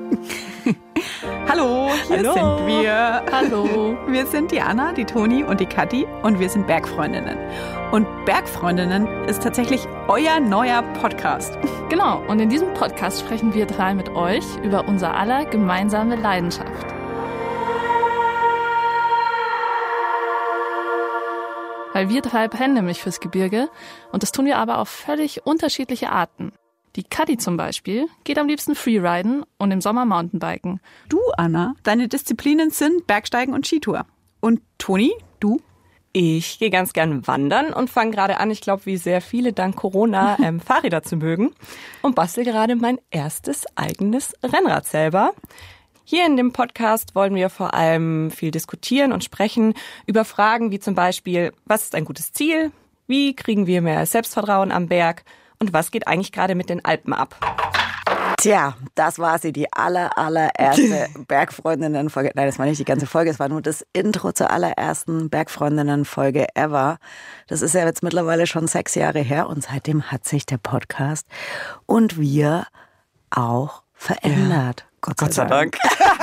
Hallo, hier sind wir. Hallo. Wir sind die Anna, die Toni und die Kathi und wir sind Bergfreundinnen. Und Bergfreundinnen ist tatsächlich euer neuer Podcast. Genau, und in diesem Podcast sprechen wir drei mit euch über unser aller gemeinsame Leidenschaft. Weil wir drei brennen nämlich fürs Gebirge und das tun wir aber auf völlig unterschiedliche Arten. Die Kathi zum Beispiel geht am liebsten Freeriden und im Sommer Mountainbiken. Du, Anna, deine Disziplinen sind Bergsteigen und Skitour. Und Toni, du? Ich gehe ganz gern wandern und fange gerade an, ich glaube, wie sehr viele dank Corona Fahrräder zu mögen und bastel gerade mein erstes eigenes Rennrad selber. Hier in dem Podcast wollen wir vor allem viel diskutieren und sprechen über Fragen wie zum Beispiel, was ist ein gutes Ziel? Wie kriegen wir mehr Selbstvertrauen am Berg? Und was geht eigentlich gerade mit den Alpen ab? Tja, das war sie, die allererste Bergfreundinnen-Folge. Nein, das war nicht die ganze Folge, es war nur das Intro zur allerersten Bergfreundinnen-Folge ever. Das ist ja jetzt mittlerweile schon 6 Jahre her und seitdem hat sich der Podcast und wir auch verändert. Ja. Gott sei Dank.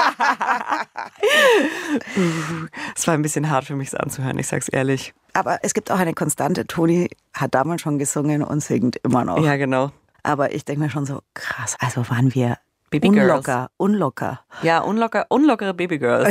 Es war ein bisschen hart für mich, es anzuhören, ich sag's ehrlich. Aber es gibt auch eine Konstante. Toni hat damals schon gesungen und singt immer noch. Ja, genau. Aber ich denke mir schon so, krass, also waren wir Babygirls. Unlocker. Ja, unlockere Babygirls.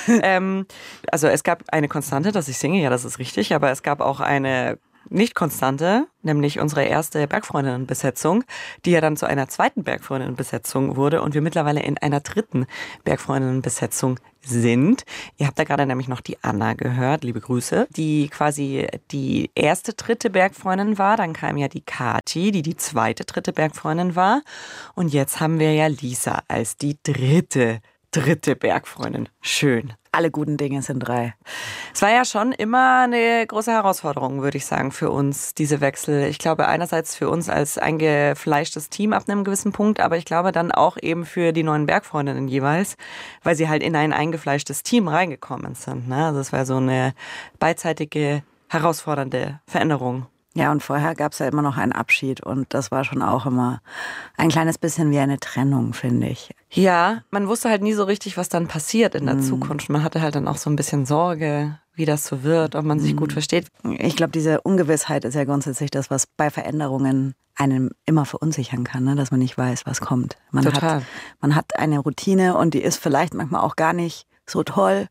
Also es gab eine Konstante, dass ich singe, ja, das ist richtig, aber es gab auch eine Nicht-Konstante, nämlich unsere erste Bergfreundinnen-Besetzung, die ja dann zu einer zweiten Bergfreundinnen-Besetzung wurde und wir mittlerweile in einer dritten Bergfreundinnen-Besetzung sind. Ihr habt da gerade nämlich noch die Anna gehört, liebe Grüße, die quasi die erste dritte Bergfreundin war. Dann kam ja die Kathi, die die zweite dritte Bergfreundin war. Und jetzt haben wir ja Lisa als die dritte Bergfreundin. Schön. Alle guten Dinge sind 3. Es war ja schon immer eine große Herausforderung, würde ich sagen, für uns, diese Wechsel. Ich glaube, einerseits für uns als eingefleischtes Team ab einem gewissen Punkt, aber ich glaube dann auch eben für die neuen Bergfreundinnen jeweils, weil sie halt in ein eingefleischtes Team reingekommen sind. Ne? Also es war so eine beidseitige, herausfordernde Veränderung. Ja, und vorher gab es ja immer noch einen Abschied und das war schon auch immer ein kleines bisschen wie eine Trennung, finde ich. Ja, man wusste halt nie so richtig, was dann passiert in der Zukunft. Man hatte halt dann auch so ein bisschen Sorge, wie das so wird, ob man sich gut versteht. Ich glaube, diese Ungewissheit ist ja grundsätzlich das, was bei Veränderungen einem immer verunsichern kann, ne? Dass man nicht weiß, was kommt. Man hat eine Routine und die ist vielleicht manchmal auch gar nicht so toll.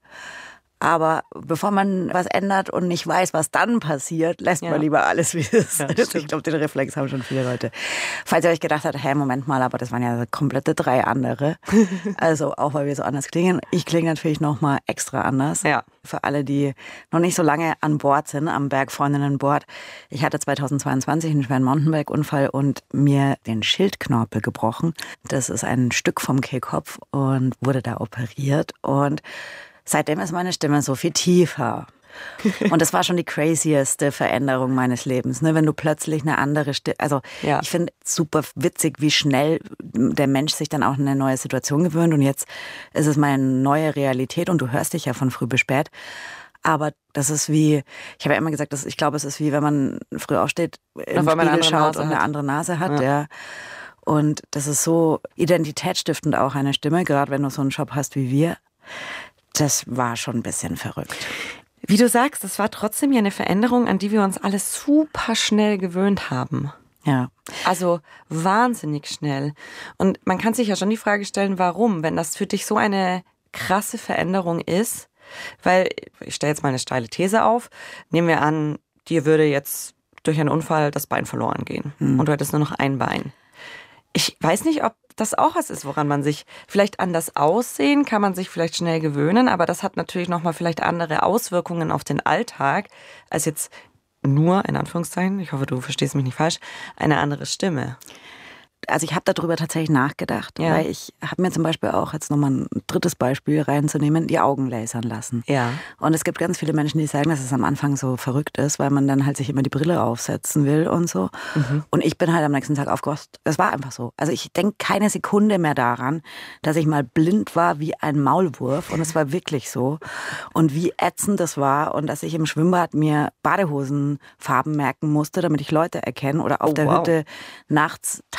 Aber bevor man was ändert und nicht weiß, was dann passiert, lässt man lieber alles, wie es ist. Ich glaube, den Reflex haben schon viele Leute. Falls ihr euch gedacht habt, Moment mal, aber das waren ja komplette 3 andere. Also auch, weil wir so anders klingen. Ich klinge natürlich nochmal extra anders. Ja. Für alle, die noch nicht so lange an Bord sind, am Bergfreundinnen-Bord. Ich hatte 2022 einen schweren Mountainbike-Unfall und mir den Schildknorpel gebrochen. Das ist ein Stück vom Kehlkopf und wurde da operiert und seitdem ist meine Stimme so viel tiefer. Und das war schon die crazieste Veränderung meines Lebens, ne? Wenn du plötzlich eine andere Stimme, also ich finde super witzig, wie schnell der Mensch sich dann auch in eine neue Situation gewöhnt und jetzt ist es meine neue Realität und du hörst dich ja von früh bis spät. Aber das ist wie, ich habe ja immer gesagt, ich glaube, es ist wie, wenn man früh aufsteht, in den Spiegel schaut und eine andere Nase hat, ja. Und das ist so identitätsstiftend auch eine Stimme, gerade wenn du so einen Job hast wie wir. Das war schon ein bisschen verrückt. Wie du sagst, das war trotzdem ja eine Veränderung, an die wir uns alle super schnell gewöhnt haben. Ja. Also wahnsinnig schnell. Und man kann sich ja schon die Frage stellen, warum, wenn das für dich so eine krasse Veränderung ist. Weil, ich stelle jetzt mal eine steile These auf, nehmen wir an, dir würde jetzt durch einen Unfall das Bein verloren gehen und du hättest nur noch ein Bein. Ich weiß nicht, ob das auch was ist, woran man sich vielleicht anders aussehen, kann man sich vielleicht schnell gewöhnen, aber das hat natürlich nochmal vielleicht andere Auswirkungen auf den Alltag, als jetzt nur, in Anführungszeichen, ich hoffe, du verstehst mich nicht falsch, eine andere Stimme. Also ich habe darüber tatsächlich nachgedacht, weil ich habe mir zum Beispiel auch, jetzt nochmal ein drittes Beispiel reinzunehmen, die Augen lasern lassen. Ja. Und es gibt ganz viele Menschen, die sagen, dass es am Anfang so verrückt ist, weil man dann halt sich immer die Brille aufsetzen will und so. Und ich bin halt am nächsten Tag aufgewacht. Das war einfach so. Also ich denke keine Sekunde mehr daran, dass ich mal blind war wie ein Maulwurf. Und es war wirklich so. Und wie ätzend das war und dass ich im Schwimmbad mir Badehosenfarben merken musste, damit ich Leute erkenne oder auf der Hütte nachts tasten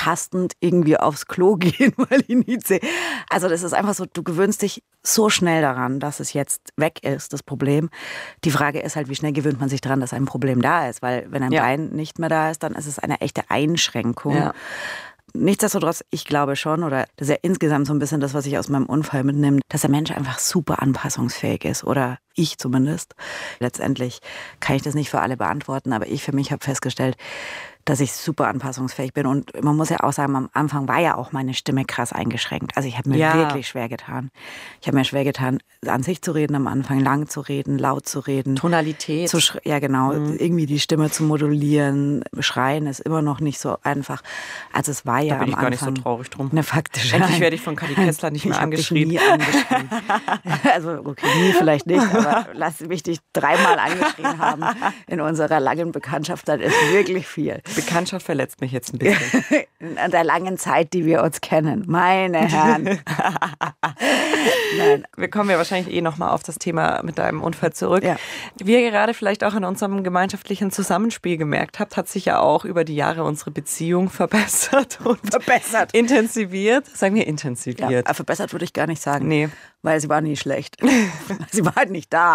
und irgendwie aufs Klo gehen, weil ich nicht sehe. Also das ist einfach so, du gewöhnst dich so schnell daran, dass es jetzt weg ist, das Problem. Die Frage ist halt, wie schnell gewöhnt man sich daran, dass ein Problem da ist, weil wenn ein Bein nicht mehr da ist, dann ist es eine echte Einschränkung. Ja. Nichtsdestotrotz, ich glaube schon, oder das ist ja insgesamt so ein bisschen das, was ich aus meinem Unfall mitnehme, dass der Mensch einfach super anpassungsfähig ist, oder ich zumindest. Letztendlich kann ich das nicht für alle beantworten, aber ich für mich habe festgestellt, dass ich super anpassungsfähig bin. Und man muss ja auch sagen, am Anfang war ja auch meine Stimme krass eingeschränkt. Also ich habe mir wirklich schwer getan. Ich habe mir schwer getan, an sich zu reden am Anfang, lang zu reden, laut zu reden. Tonalität. Ja, genau. Irgendwie die Stimme zu modulieren. Schreien ist immer noch nicht so einfach. Also es war ja am Anfang. Da bin ich gar nicht so traurig drum. Eine faktische. Endlich werde ich von Kati Kessler nicht mehr angeschrien. Ich habe dich nie angeschrien. Also okay, nie vielleicht nicht, aber lass mich dich 3-mal angeschrien haben in unserer langen Bekanntschaft. Das ist wirklich viel. Bekanntschaft verletzt mich jetzt ein bisschen. An der langen Zeit, die wir uns kennen. Meine Herren. Nein. Wir kommen ja wahrscheinlich nochmal auf das Thema mit deinem Unfall zurück. Ja. Wie ihr gerade vielleicht auch in unserem gemeinschaftlichen Zusammenspiel gemerkt habt, hat sich ja auch über die Jahre unsere Beziehung verbessert und intensiviert. Sagen wir intensiviert. Ja, verbessert würde ich gar nicht sagen. Nee. Weil sie war nie schlecht. Sie war halt nicht da.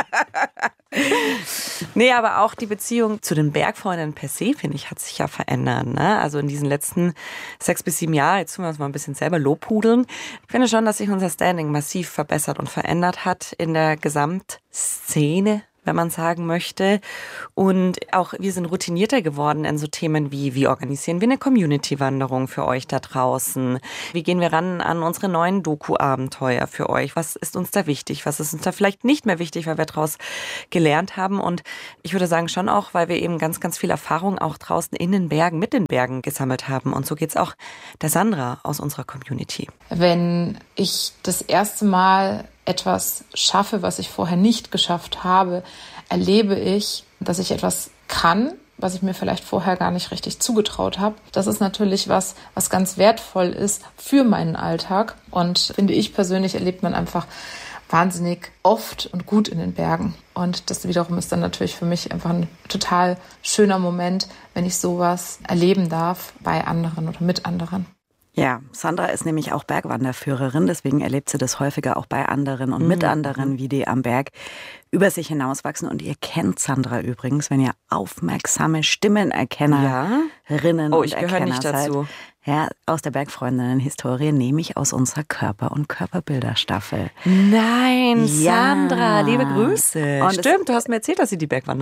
Nee, aber auch die Beziehung zu den Bergfreunden per se, finde ich, hat sich ja verändert. Ne? Also in diesen letzten 6 bis 7 Jahren, jetzt tun wir uns mal ein bisschen selber lobhudeln. Ich finde schon, dass sich unser Standing massiv verbessert und verändert hat in der Gesamtszene, wenn man sagen möchte. Und auch wir sind routinierter geworden in so Themen wie organisieren wir eine Community-Wanderung für euch da draußen? Wie gehen wir ran an unsere neuen Doku-Abenteuer für euch? Was ist uns da wichtig? Was ist uns da vielleicht nicht mehr wichtig, weil wir daraus gelernt haben? Und ich würde sagen schon auch, weil wir eben ganz, ganz viel Erfahrung auch draußen in den Bergen, mit den Bergen gesammelt haben. Und so geht's auch der Sandra aus unserer Community. Wenn ich das erste Mal etwas schaffe, was ich vorher nicht geschafft habe, erlebe ich, dass ich etwas kann, was ich mir vielleicht vorher gar nicht richtig zugetraut habe. Das ist natürlich was ganz wertvoll ist für meinen Alltag. Und finde ich persönlich, erlebt man einfach wahnsinnig oft und gut in den Bergen. Und das wiederum ist dann natürlich für mich einfach ein total schöner Moment, wenn ich sowas erleben darf bei anderen oder mit anderen. Ja, Sandra ist nämlich auch Bergwanderführerin, deswegen erlebt sie das häufiger auch bei anderen und mit anderen, wie die am Berg über sich hinauswachsen. Und ihr kennt Sandra übrigens, wenn ihr aufmerksame Stimmenerkennerinnen und Erkenner nicht dazu. Seid. Ja, aus der Bergfreundinnen-Historie, nämlich aus unserer Körper- und Körperbilder-Staffel. Nein, Sandra, liebe Grüße. Und stimmt, du hast mir erzählt, dass sie die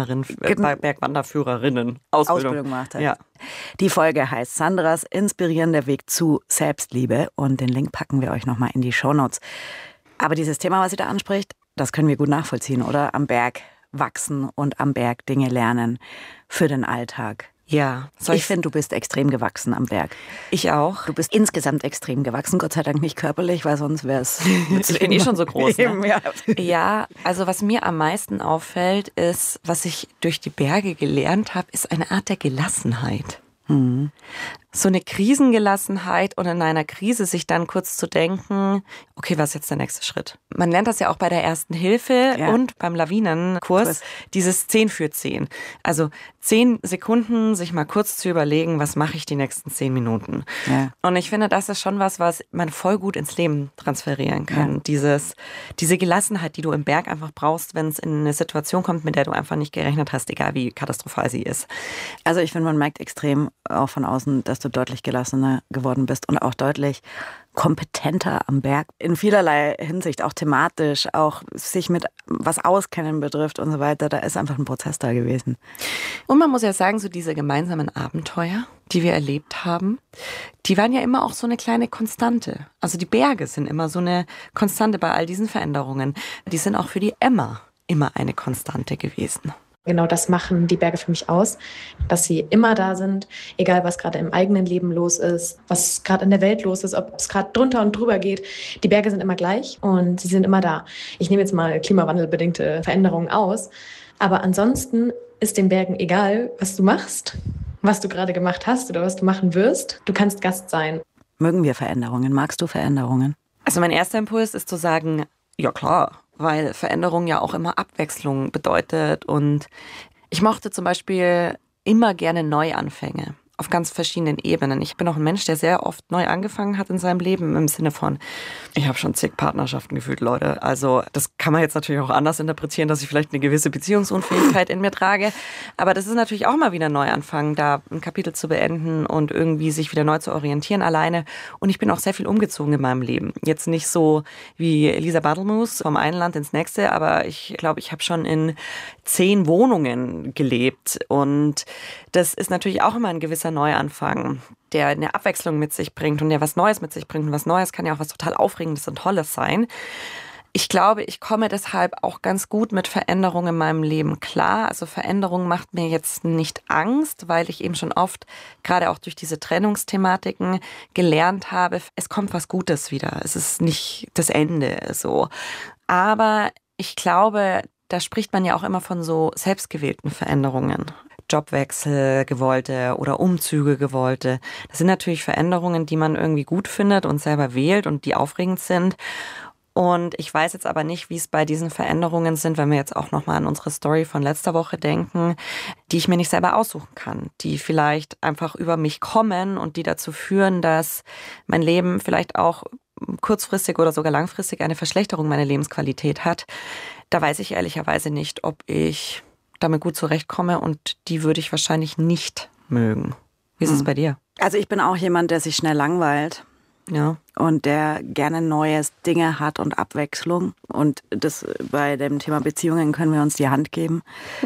Bergwanderführerinnen-Ausbildung gemacht hat. Ja. Die Folge heißt Sandras inspirierender Weg zu Selbstliebe und den Link packen wir euch nochmal in die Shownotes. Aber dieses Thema, was sie da anspricht, das können wir gut nachvollziehen, oder? Am Berg wachsen und am Berg Dinge lernen für den Alltag. Ja. Ich finde, du bist extrem gewachsen am Berg. Ich auch. Du bist insgesamt extrem gewachsen, Gott sei Dank nicht körperlich, weil sonst wäre es... Ich bin schon so groß. Ne? Ja, also was mir am meisten auffällt, ist, was ich durch die Berge gelernt habe, ist eine Art der Gelassenheit. Mhm. So eine Krisengelassenheit und in einer Krise sich dann kurz zu denken, okay, was ist jetzt der nächste Schritt? Man lernt das ja auch bei der Ersten Hilfe und beim Lawinenkurs, dieses 10 für 10. Also 10 Sekunden, sich mal kurz zu überlegen, was mache ich die nächsten 10 Minuten. Ja. Und ich finde, das ist schon was man voll gut ins Leben transferieren kann. Ja. Diese Gelassenheit, die du im Berg einfach brauchst, wenn es in eine Situation kommt, mit der du einfach nicht gerechnet hast, egal wie katastrophal sie ist. Also ich finde, man merkt extrem auch von außen, dass du deutlich gelassener geworden bist und auch deutlich kompetenter am Berg. In vielerlei Hinsicht, auch thematisch, auch sich mit was Auskennen betrifft und so weiter. Da ist einfach ein Prozess da gewesen. Und man muss ja sagen, so diese gemeinsamen Abenteuer, die wir erlebt haben, die waren ja immer auch so eine kleine Konstante. Also die Berge sind immer so eine Konstante bei all diesen Veränderungen. Die sind auch für die Emma immer eine Konstante gewesen. Genau das machen die Berge für mich aus, dass sie immer da sind, egal was gerade im eigenen Leben los ist, was gerade in der Welt los ist, ob es gerade drunter und drüber geht. Die Berge sind immer gleich und sie sind immer da. Ich nehme jetzt mal klimawandelbedingte Veränderungen aus, aber ansonsten ist den Bergen egal, was du machst, was du gerade gemacht hast oder was du machen wirst. Du kannst Gast sein. Mögen wir Veränderungen? Magst du Veränderungen? Also mein erster Impuls ist zu sagen, ja klar, weil Veränderung ja auch immer Abwechslung bedeutet. Und ich mochte zum Beispiel immer gerne Neuanfänge. auf ganz verschiedenen Ebenen. Ich bin auch ein Mensch, der sehr oft neu angefangen hat in seinem Leben, im Sinne von, ich habe schon zig Partnerschaften gefühlt, Leute. Also das kann man jetzt natürlich auch anders interpretieren, dass ich vielleicht eine gewisse Beziehungsunfähigkeit in mir trage. Aber das ist natürlich auch mal wieder Neuanfang, da ein Kapitel zu beenden und irgendwie sich wieder neu zu orientieren alleine. Und ich bin auch sehr viel umgezogen in meinem Leben. Jetzt nicht so wie Elisa Bartelmus vom einen Land ins nächste, aber ich glaube, ich habe schon in 10 Wohnungen gelebt. Und das ist natürlich auch immer ein gewisser Neuanfang, der eine Abwechslung mit sich bringt und der was Neues mit sich bringt. Und was Neues kann ja auch was total Aufregendes und Tolles sein. Ich glaube, ich komme deshalb auch ganz gut mit Veränderungen in meinem Leben klar. Also Veränderung macht mir jetzt nicht Angst, weil ich eben schon oft, gerade auch durch diese Trennungsthematiken, gelernt habe, es kommt was Gutes wieder. Es ist nicht das Ende so. Aber ich glaube, da spricht man ja auch immer von so selbstgewählten Veränderungen. Jobwechsel gewollte oder Umzüge gewollte. Das sind natürlich Veränderungen, die man irgendwie gut findet und selber wählt und die aufregend sind. Und ich weiß jetzt aber nicht, wie es bei diesen Veränderungen sind, wenn wir jetzt auch nochmal an unsere Story von letzter Woche denken, die ich mir nicht selber aussuchen kann, die vielleicht einfach über mich kommen und die dazu führen, dass mein Leben vielleicht auch kurzfristig oder sogar langfristig eine Verschlechterung meiner Lebensqualität hat. Da weiß ich ehrlicherweise nicht, ob ich damit gut zurechtkomme und die würde ich wahrscheinlich nicht mögen. Wie ist es bei dir? Also ich bin auch jemand, der sich schnell langweilt. Ja. Und der gerne neue Dinge hat und Abwechslung. Und das bei dem Thema Beziehungen können wir uns die Hand geben.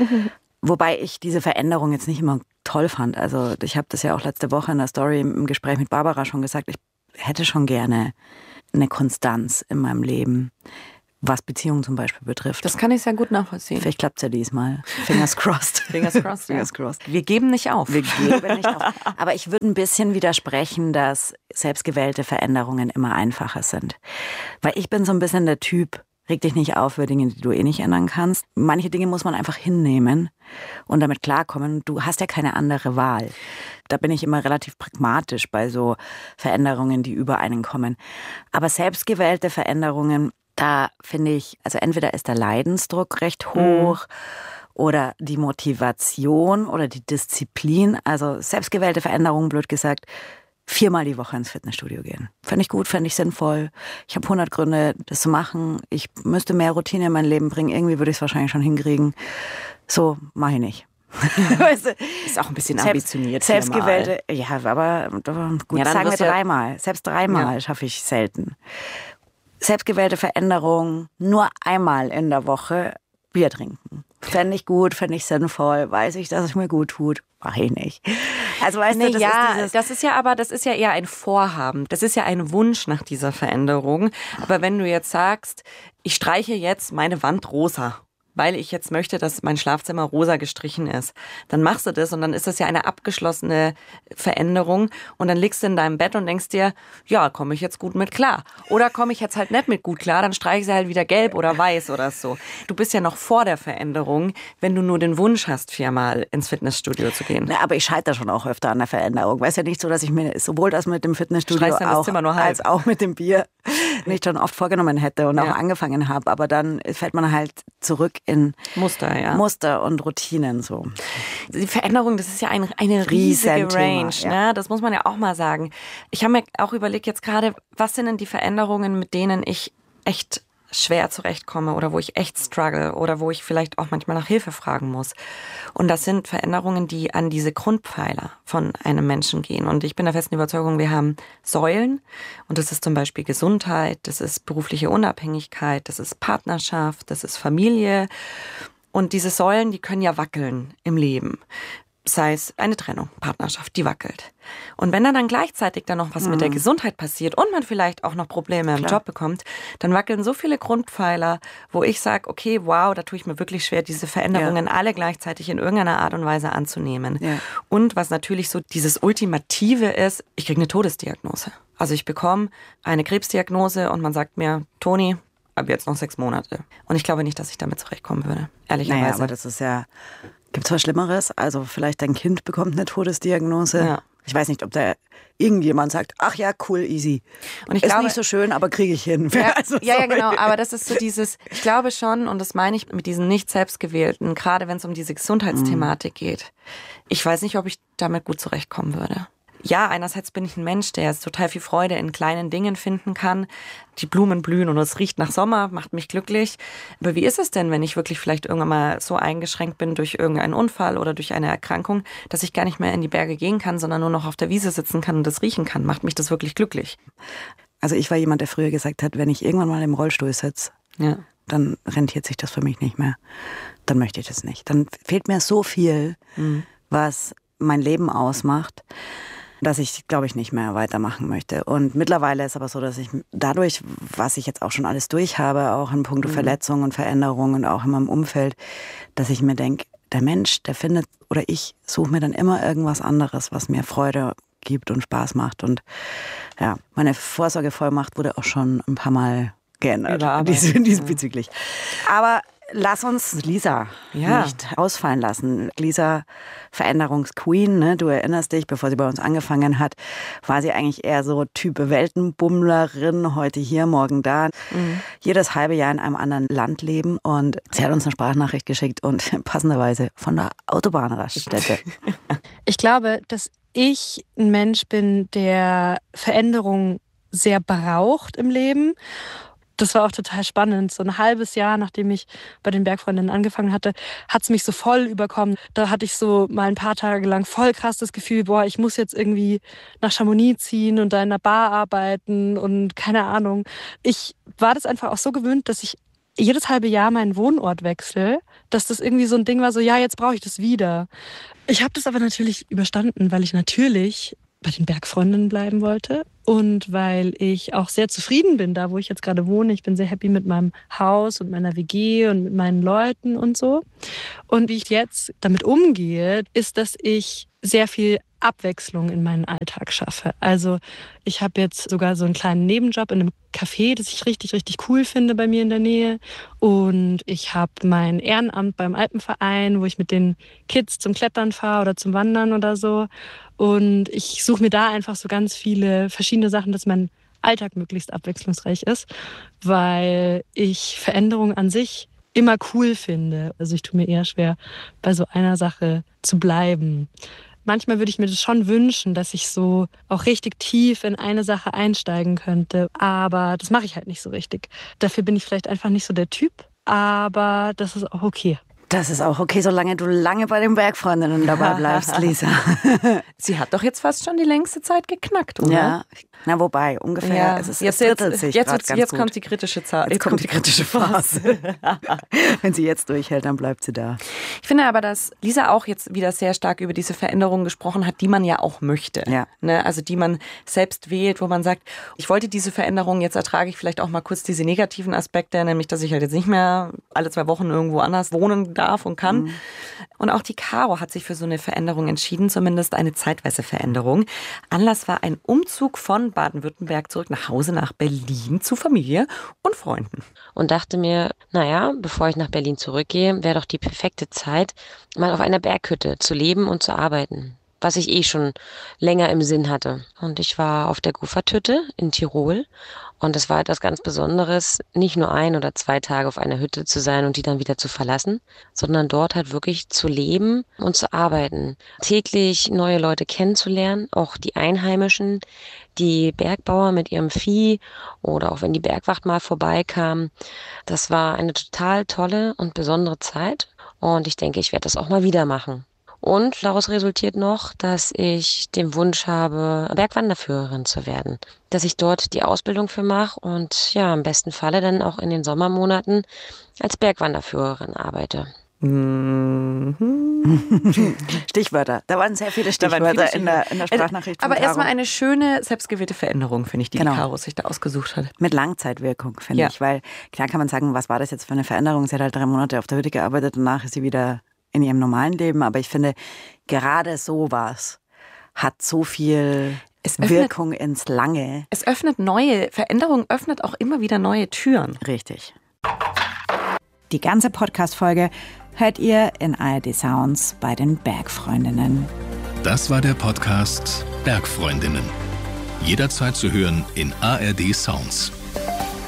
Wobei ich diese Veränderung jetzt nicht immer toll fand. Also ich habe das ja auch letzte Woche in der Story im Gespräch mit Barbara schon gesagt. Ich hätte schon gerne eine Konstanz in meinem Leben, was Beziehungen zum Beispiel betrifft. Das kann ich sehr gut nachvollziehen. Vielleicht klappt es ja diesmal. Fingers crossed. Fingers crossed, Fingers crossed. Wir geben nicht auf. Wir geben nicht auf. Aber ich würde ein bisschen widersprechen, dass selbstgewählte Veränderungen immer einfacher sind. Weil ich bin so ein bisschen der Typ, reg dich nicht auf für Dinge, die du eh nicht ändern kannst. Manche Dinge muss man einfach hinnehmen und damit klarkommen. Du hast ja keine andere Wahl. Da bin ich immer relativ pragmatisch bei so Veränderungen, die über einen kommen. Aber selbstgewählte Veränderungen, da finde ich, also entweder ist der Leidensdruck recht hoch oder die Motivation oder die Disziplin. Also selbstgewählte Veränderungen, blöd gesagt, 4-mal die Woche ins Fitnessstudio gehen. Fände ich gut, fände ich sinnvoll. Ich habe 100 Gründe, das zu machen. Ich müsste mehr Routine in mein Leben bringen. Irgendwie würde ich es wahrscheinlich schon hinkriegen. So mache ich nicht. Weißt du, ist auch ein bisschen ambitioniert. Selbstgewählte, ja, aber gut, ja, sagen wir 3-mal. Selbst 3-mal schaffe ich selten. Selbstgewählte Veränderung, nur einmal in der Woche Bier trinken. Fände ich gut, fände ich sinnvoll, weiß ich, dass es mir gut tut, mache ich nicht. Also weißt du, das ist ja eher ein Vorhaben. Das ist ja ein Wunsch nach dieser Veränderung. Aber wenn du jetzt sagst, ich streiche jetzt meine Wand rosa, weil ich jetzt möchte, dass mein Schlafzimmer rosa gestrichen ist. Dann machst du das und dann ist das ja eine abgeschlossene Veränderung und dann liegst du in deinem Bett und denkst dir, ja, komme ich jetzt gut mit klar. Oder komme ich jetzt halt nicht mit gut klar, dann streiche ich sie halt wieder gelb oder weiß oder so. Du bist ja noch vor der Veränderung, wenn du nur den Wunsch hast, 4-mal ins Fitnessstudio zu gehen. Na, aber ich scheitere schon auch öfter an der Veränderung. Weiß ja nicht so, dass ich mir sowohl das mit dem Fitnessstudio als auch mit dem Bier nicht schon oft vorgenommen hätte und auch angefangen habe. Aber dann fällt man halt zurück in Muster und Routinen so. Die Veränderung, das ist ja eine riesige Range. Ne? Das muss man ja auch mal sagen. Ich habe mir auch überlegt jetzt gerade, was sind denn die Veränderungen, mit denen ich echt schwer zurechtkomme oder wo ich echt struggle oder wo ich vielleicht auch manchmal nach Hilfe fragen muss. Und das sind Veränderungen, die an diese Grundpfeiler von einem Menschen gehen. Und ich bin der festen Überzeugung, wir haben Säulen und das ist zum Beispiel Gesundheit, das ist berufliche Unabhängigkeit, das ist Partnerschaft, das ist Familie. Und diese Säulen, die können ja wackeln im Leben. Sei es eine Trennung, Partnerschaft, die wackelt. Und wenn dann gleichzeitig dann noch was mit der Gesundheit passiert und man vielleicht auch noch Probleme im Job bekommt, dann wackeln so viele Grundpfeiler, wo ich sage, okay, wow, da tue ich mir wirklich schwer, diese Veränderungen alle gleichzeitig in irgendeiner Art und Weise anzunehmen. Ja. Und was natürlich so dieses Ultimative ist, ich kriege eine Todesdiagnose. Also ich bekomme eine Krebsdiagnose und man sagt mir, Toni, ab jetzt noch 6 Monate. Und ich glaube nicht, dass ich damit zurechtkommen würde, ehrlicherweise. Naja, aber das ist ja... Gibt's was Schlimmeres? Also vielleicht dein Kind bekommt eine Todesdiagnose. Ja. Ich weiß nicht, ob da irgendjemand sagt, ach ja, cool, easy. Und ich glaube, nicht so schön, aber kriege ich hin. Ja, also, ja, genau, aber das ist so dieses, ich glaube schon, und das meine ich mit diesen nicht selbstgewählten, gerade wenn es um diese Gesundheitsthematik geht. Ich weiß nicht, ob ich damit gut zurechtkommen würde. Ja, einerseits bin ich ein Mensch, der jetzt total viel Freude in kleinen Dingen finden kann. Die Blumen blühen und es riecht nach Sommer, macht mich glücklich. Aber wie ist es denn, wenn ich wirklich vielleicht irgendwann mal so eingeschränkt bin durch irgendeinen Unfall oder durch eine Erkrankung, dass ich gar nicht mehr in die Berge gehen kann, sondern nur noch auf der Wiese sitzen kann und das riechen kann? Macht mich das wirklich glücklich? Also ich war jemand, der früher gesagt hat, wenn ich irgendwann mal im Rollstuhl sitze, dann rentiert sich das für mich nicht mehr. Dann möchte ich das nicht. Dann fehlt mir so viel, was mein Leben ausmacht, dass ich, glaube ich, nicht mehr weitermachen möchte. Und mittlerweile ist aber so, dass ich dadurch, was ich jetzt auch schon alles durch habe, auch in puncto Verletzungen und Veränderungen und auch in meinem Umfeld, dass ich mir denke, der Mensch, der findet, oder ich suche mir dann immer irgendwas anderes, was mir Freude gibt und Spaß macht. Und ja, meine Vorsorgevollmacht wurde auch schon ein paar Mal geändert, diesbezüglich. Aber lass uns Lisa nicht ausfallen lassen. Lisa, Veränderungsqueen, ne? Du erinnerst dich, bevor sie bei uns angefangen hat, war sie eigentlich eher so Typ Weltenbummlerin, heute hier, morgen da. Jedes halbe Jahr in einem anderen Land leben. Und sie hat uns eine Sprachnachricht geschickt und passenderweise von der Autobahnraststätte. Ich glaube, dass ich ein Mensch bin, der Veränderung sehr braucht im Leben. Das war auch total spannend. So ein halbes Jahr, nachdem ich bei den Bergfreundinnen angefangen hatte, hat es mich so voll überkommen. Da hatte ich so mal ein paar Tage lang voll krass das Gefühl, boah, ich muss jetzt irgendwie nach Chamonix ziehen und da in einer Bar arbeiten und keine Ahnung. Ich war das einfach auch so gewöhnt, dass ich jedes halbe Jahr meinen Wohnort wechsle, dass das irgendwie so ein Ding war, so ja, jetzt brauche ich das wieder. Ich habe das aber natürlich überstanden, weil ich natürlich bei den Bergfreundinnen bleiben wollte und weil ich auch sehr zufrieden bin, da wo ich jetzt gerade wohne. Ich bin sehr happy mit meinem Haus und meiner WG und mit meinen Leuten und so. Und wie ich jetzt damit umgehe, ist, dass ich sehr viel Abwechslung in meinen Alltag schaffe. Also ich habe jetzt sogar so einen kleinen Nebenjob in einem Café, das ich richtig, richtig cool finde bei mir in der Nähe. Und ich habe mein Ehrenamt beim Alpenverein, wo ich mit den Kids zum Klettern fahre oder zum Wandern oder so. Und ich suche mir da einfach so ganz viele verschiedene Sachen, dass mein Alltag möglichst abwechslungsreich ist, weil ich Veränderung an sich immer cool finde. Also ich tue mir eher schwer, bei so einer Sache zu bleiben. Manchmal würde ich mir das schon wünschen, dass ich so auch richtig tief in eine Sache einsteigen könnte. Aber das mache ich halt nicht so richtig. Dafür bin ich vielleicht einfach nicht so der Typ. Aber das ist auch okay. Das ist auch okay, solange du lange bei den Bergfreundinnen dabei bleibst, Lisa. Sie hat doch jetzt fast schon die längste Zeit geknackt, oder? Ja, na wobei, ungefähr. Ja. Es drittelt sich gerade ganz jetzt gut. kommt die kritische Zeit. Jetzt kommt die kritische Phase. Wenn sie jetzt durchhält, dann bleibt sie da. Ich finde aber, dass Lisa auch jetzt wieder sehr stark über diese Veränderungen gesprochen hat, die man ja auch möchte. Ja. Ne? Also die man selbst wählt, wo man sagt, ich wollte diese Veränderungen, jetzt ertrage ich vielleicht auch mal kurz diese negativen Aspekte, nämlich, dass ich halt jetzt nicht mehr alle 2 Wochen irgendwo anders wohnen darf und kann. Und auch die Caro hat sich für so eine Veränderung entschieden, zumindest eine zeitweise Veränderung. Anlass war ein Umzug von Baden-Württemberg zurück nach Hause nach Berlin zu Familie und Freunden. Und dachte mir, naja, bevor ich nach Berlin zurückgehe, wäre doch die perfekte Zeit, mal auf einer Berghütte zu leben und zu arbeiten. Was ich eh schon länger im Sinn hatte. Und ich war auf der Gufferthütte in Tirol. Und es war etwas ganz Besonderes, nicht nur 1 oder 2 Tage auf einer Hütte zu sein und die dann wieder zu verlassen, sondern dort halt wirklich zu leben und zu arbeiten. Täglich neue Leute kennenzulernen, auch die Einheimischen, die Bergbauer mit ihrem Vieh oder auch wenn die Bergwacht mal vorbeikam. Das war eine total tolle und besondere Zeit. Und ich denke, ich werde das auch mal wieder machen. Und daraus resultiert noch, dass ich den Wunsch habe, Bergwanderführerin zu werden. Dass ich dort die Ausbildung für mache und ja, im besten Falle dann auch in den Sommermonaten als Bergwanderführerin arbeite. Stichwörter. Da waren sehr viele Stichwörter in der Sprachnachricht. Aber erstmal eine schöne, selbstgewählte Veränderung, finde ich, die Caro sich da ausgesucht hat. Mit Langzeitwirkung, finde ich. Weil klar kann man sagen, was war das jetzt für eine Veränderung? Sie hat halt 3 Monate auf der Hütte gearbeitet, danach ist sie wieder in ihrem normalen Leben. Aber ich finde, gerade sowas hat so viel Wirkung ins Lange. Es öffnet Veränderung öffnet auch immer wieder neue Türen. Richtig. Die ganze Podcast-Folge hört ihr in ARD Sounds bei den Bergfreundinnen. Das war der Podcast Bergfreundinnen. Jederzeit zu hören in ARD Sounds.